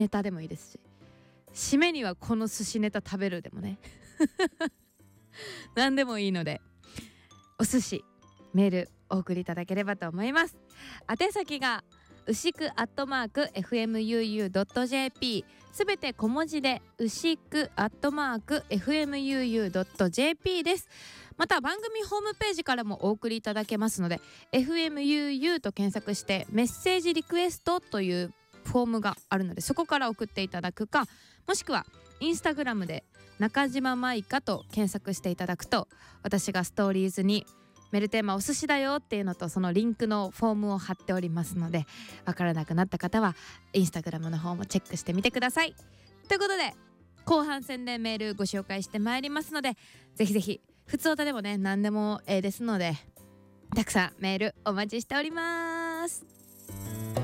ネタでもいいですし、締めにはこの寿司ネタ食べるでもね何でもいいので、お寿司メールお送りいただければと思います。宛先が牛久@fmuu.jp、 すべて小文字で牛久@fmuu.jp です。また番組ホームページからもお送りいただけますので、 FMUU と検索してメッセージリクエストというフォームがあるので、そこから送っていただくか、もしくはインスタグラムで中島舞香と検索していただくと、私がストーリーズにメールテーマお寿司だよっていうのと、そのリンクのフォームを貼っておりますので、わからなくなった方はインスタグラムの方もチェックしてみてください。ということで後半戦でメールご紹介してまいりますので、ぜひぜひ普通歌でもね何でもですので、たくさんメールお待ちしております。